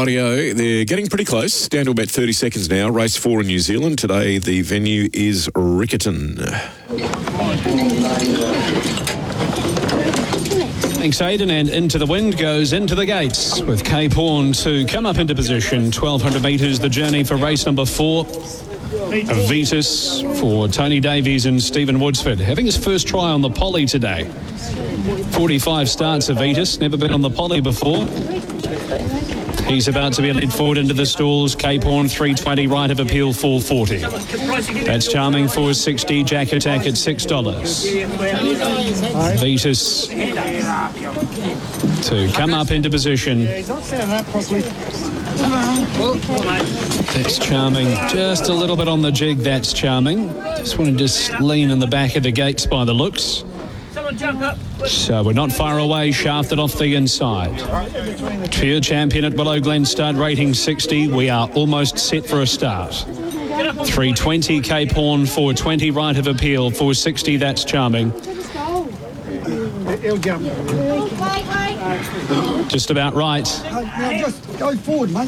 Rightio, they're getting pretty close. Down to about 30 seconds now. Race 4 in New Zealand. Today the venue is Riccarton. Thanks, Aidan, and Into the Wind goes into the gates with Cape Horn to come up into position. 1,200 metres the journey for race number 4. Vetus for Tony Davies and Stephen Woodsford, having his first try on the Polly today. 45 starts of Vetus, never been on the Polly before. He's about to be led forward into the stalls. Cape Horn 320, right of appeal 440. That's Charming 460, Jack Attack at $6. Vetus to come up into position. That's Charming, just a little bit on the jig. That's Charming. Just wanted to lean in the back of the gates by the looks. So we're not far away. Shafted off the inside. Pure Champion at Willow Glen Stud, rating 60. We are almost set for a start. 320 Cape Horn, 420 right of appeal, 460 that's Charming. Just about right. Just go forward, mate.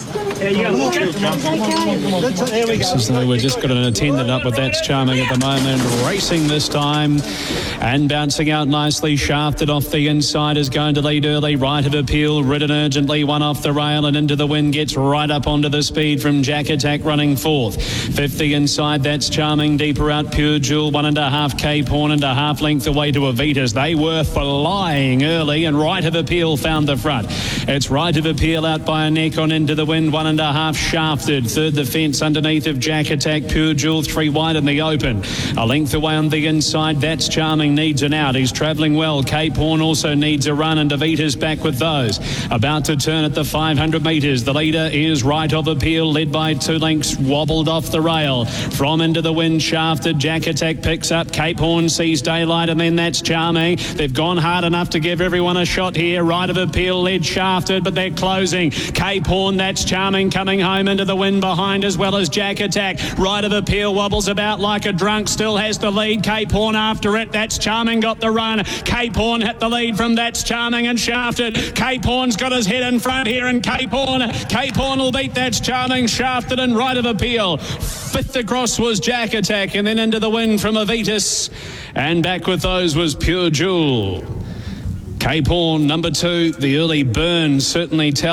Looks as though we've just got an attendant up with That's Charming at the moment. Racing this time and bouncing out nicely. Shafted off the inside is going to lead early. Right of appeal, ridden urgently. One off the rail and Into the Wind gets right up onto the speed from Jack Attack running fourth. 50 inside, That's Charming. Deeper out, Pure Jewel. 1.5 Cape Horn and a half length away to Avitas. They were flying early and Right of Appeal found the front. It's Right of Appeal out by a neck on Into the Wind. 1.5 Shafted. Third the fence underneath of Jack Attack. Pure Jewel 3 wide in the open. A length away on the inside. That's Charming needs an out. He's travelling well. Cape Horn also needs a run and Avita's back with those. About to turn at the 500 metres. The leader is Right of Appeal, led by 2 lengths. Wobbled off the rail. From Into the Wind, Shafted. Jack Attack picks up. Cape Horn sees daylight and then That's Charming. They've gone hard enough to give everyone a shot here. Right of Appeal led Shafted, but they're closing. Cape Horn, That's Charming coming home Into the Wind behind as well as Jack Attack. Right of Appeal wobbles about like a drunk, still has the lead. Cape Horn after it. That's Charming got the run. Cape Horn hit the lead from That's Charming and Shafted. Cape Horn's got his head in front here and Cape Horn will beat That's Charming, Shafted and Right of Appeal. Fifth across was Jack Attack and then Into the Wind from Avitas, and back with those was Pure Jewel. Cape Horn number 2, the early burn certainly tells